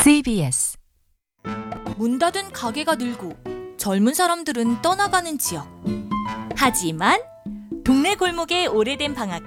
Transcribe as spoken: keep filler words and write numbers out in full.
씨비에스 문 닫은 가게가 늘고 젊은 사람들은 떠나가는 지역. 하지만 동네 골목의 오래된 방앗간